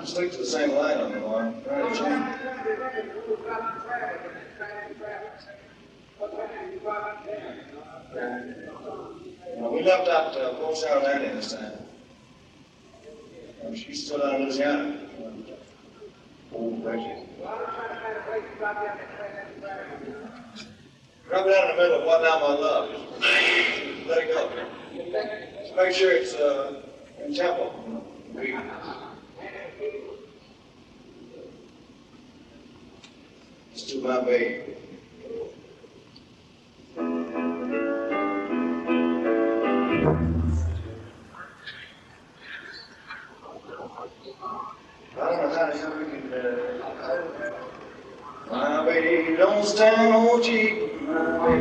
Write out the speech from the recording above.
Stick to the same line on the line. Right, Jim. We left out Port South Landing this time. She's still out in Louisiana. Old Becky. Drop it down in the middle of What Now My Love. Just let it go. Just make sure it's in tempo. It's to my baby. I don't know how the hell we can my baby don't stand no cheap.